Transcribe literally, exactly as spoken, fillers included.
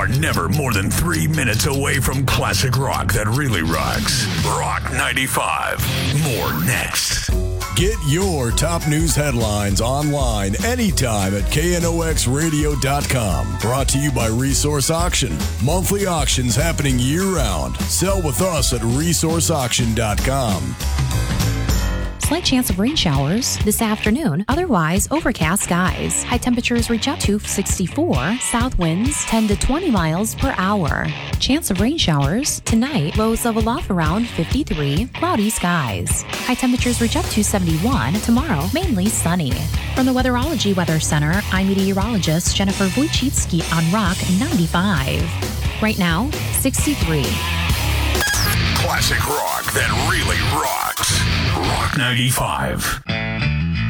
are never more than three minutes away from classic rock that really rocks. Rock ninety-five. More next. Get your top news headlines online anytime at K N O X radio dot com. Brought to you by Resource Auction. Monthly auctions happening year-round. Sell with us at resource auction dot com. Slight chance of rain showers this afternoon. Otherwise, overcast skies. High temperatures reach up to sixty-four. South winds ten to twenty miles per hour. Chance of rain showers tonight. Lows level off around fifty-three. Cloudy skies. High temperatures reach up to seventy-one. Tomorrow, mainly sunny. From the Weatherology Weather Center, I'm meteorologist Jennifer Wojcicki on Rock ninety-five. Right now, sixty-three. Classic rock that really rocks. Rock ninety-five.